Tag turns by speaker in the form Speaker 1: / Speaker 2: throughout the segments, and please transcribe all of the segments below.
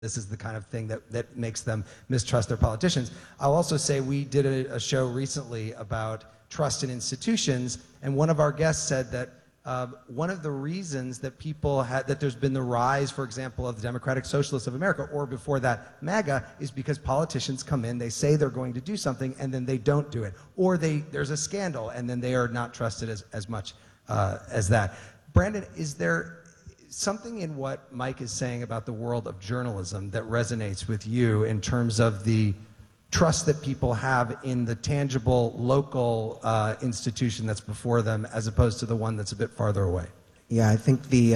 Speaker 1: This is the kind of thing that makes them mistrust their politicians. I'll also say we did a show recently about trust in institutions, and one of our guests said that one of the reasons that that there's been the rise, for example, of the Democratic Socialists of America, or before that, MAGA, is because politicians come in, they say they're going to do something, and then they don't do it. Or there's a scandal, and then they are not trusted as much as that. Brandon, is there something in what Mike is saying about the world of journalism that resonates with you in terms of the trust that people have in the tangible local institution that's before them as opposed to the one that's a bit farther away?
Speaker 2: Yeah, I think the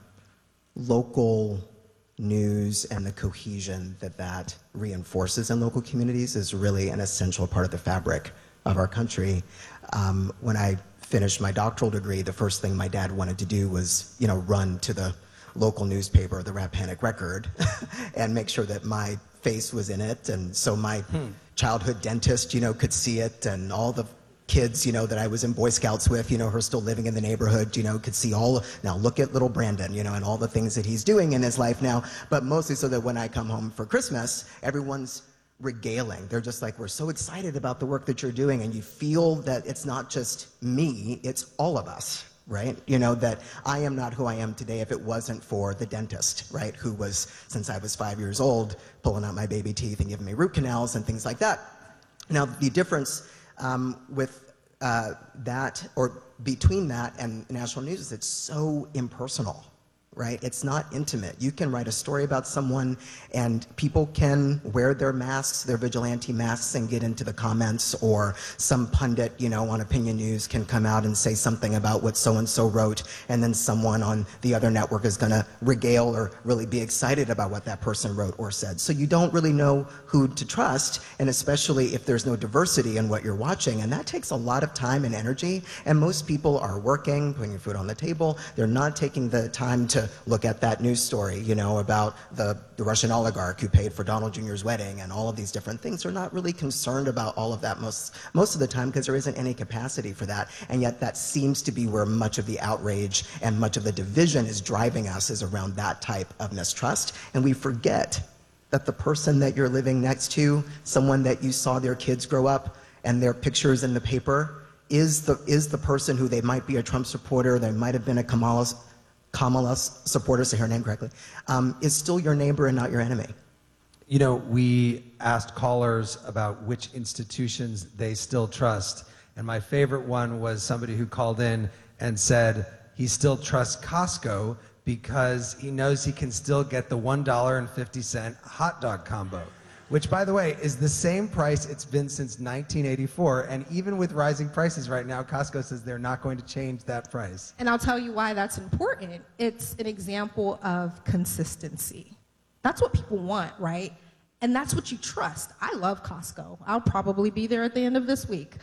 Speaker 2: local news and the cohesion that reinforces in local communities is really an essential part of the fabric of our country. When I finished my doctoral degree, the first thing my dad wanted to do was, run to the local newspaper, the Rappahannock Record, and make sure that my face was in it, and so my childhood dentist, could see it, and all the kids, that I was in Boy Scouts with, who are still living in the neighborhood, could see now look at little Brandon, and all the things that he's doing in his life now, but mostly so that when I come home for Christmas, everyone's regaling. They're just like, we're so excited about the work that you're doing, and you feel that it's not just me, it's all of us, right? That I am not who I am today if it wasn't for the dentist, right? Who was, since I was 5 years old, pulling out my baby teeth and giving me root canals and things like that. Now, the difference with that, or between that and national news, is it's so impersonal, right? It's not intimate. You can write a story about someone and people can wear their masks, their vigilante masks, and get into the comments, or some pundit, on Opinion News can come out and say something about what so-and-so wrote, and then someone on the other network is gonna regale or really be excited about what that person wrote or said. So you don't really know who to trust, and especially if there's no diversity in what you're watching, and that takes a lot of time and energy, and most people are working, putting food on the table. They're not taking the time to look at that news story, about the Russian oligarch who paid for Donald Jr.'s wedding and all of these different things. They're not really concerned about all of that most of the time, because there isn't any capacity for that. And yet that seems to be where much of the outrage and much of the division is driving us, is around that type of mistrust. And we forget that the person that you're living next to, someone that you saw their kids grow up and their pictures in the paper, is the person who, they might be a Trump supporter, they might have been a Kamala supporter, say her name correctly, is still your neighbor and not your enemy.
Speaker 1: We asked callers about which institutions they still trust, and my favorite one was somebody who called in and said he still trusts Costco because he knows he can still get the $1.50 hot dog combo, which, by the way, is the same price it's been since 1984. And even with rising prices right now, Costco says they're not going to change that price.
Speaker 3: And I'll tell you why that's important. It's an example of consistency. That's what people want, right? And that's what you trust. I love Costco. I'll probably be there at the end of this week.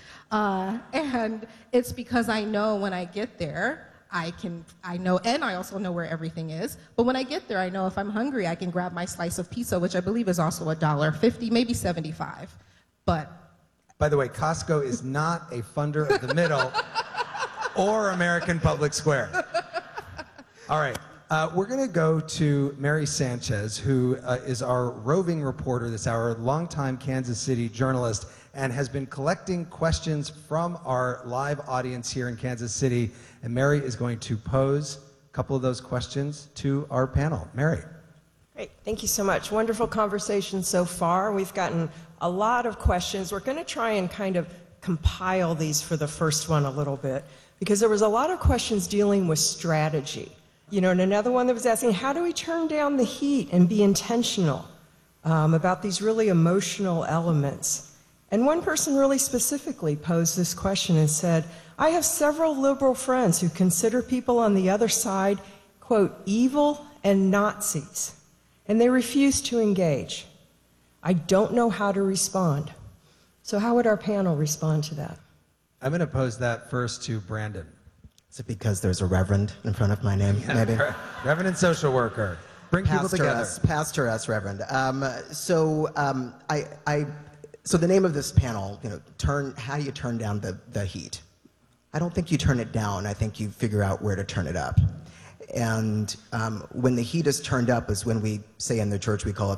Speaker 3: And it's because I know when I get there, I know, and I also know where everything is. But when I get there, I know if I'm hungry, I can grab my slice of pizza, which I believe is also $1.50, maybe 75. But
Speaker 1: by the way, Costco is not a funder of the middle or American Public Square. All right, we're going to go to Mary Sanchez, who is our roving reporter this hour, longtime Kansas City journalist, and has been collecting questions from our live audience here in Kansas City. And Mary is going to pose a couple of those questions to our panel. Mary.
Speaker 4: Great, thank you so much. Wonderful conversation so far. We've gotten a lot of questions. We're going to try and kind of compile these for the first one a little bit, because there was a lot of questions dealing with strategy. And another one that was asking, how do we turn down the heat and be intentional about these really emotional elements? And one person really specifically posed this question and said, I have several liberal friends who consider people on the other side, quote, evil and Nazis, and they refuse to engage. I don't know how to respond. So how would our panel respond to that?
Speaker 1: I'm going to pose that first to Brandon.
Speaker 2: Is it because there's a reverend in front of my name, maybe?
Speaker 1: Reverend and social worker. Bring people together.
Speaker 2: Pastor us, Reverend. So the name of this panel, how do you turn down the heat? I don't think you turn it down. I think you figure out where to turn it up. And when the heat is turned up is when we say in the church, we call it